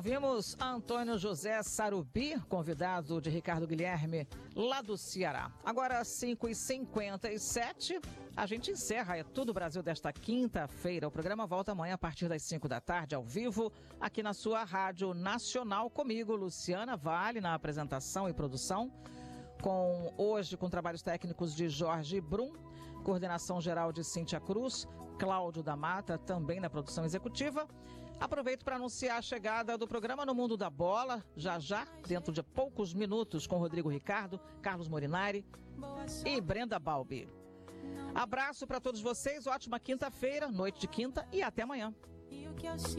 Ouvimos Antônio José Sarubi, convidado de Ricardo Guilherme, lá do Ceará. Agora, 5h57, a gente encerra É Tudo Brasil desta quinta-feira. O programa volta amanhã a partir das 5 da tarde, ao vivo, aqui na sua Rádio Nacional, comigo, Luciana Vale, na apresentação e produção. Hoje com trabalhos técnicos de Jorge Brum, coordenação geral de Cíntia Cruz, Cláudio da Mata, também na produção executiva. Aproveito para anunciar a chegada do programa No Mundo da Bola, já, dentro de poucos minutos, com Rodrigo Ricardo, Carlos Morinari e Brenda Balbi. Abraço para todos vocês, ótima quinta-feira, noite de quinta e até amanhã. E o que eu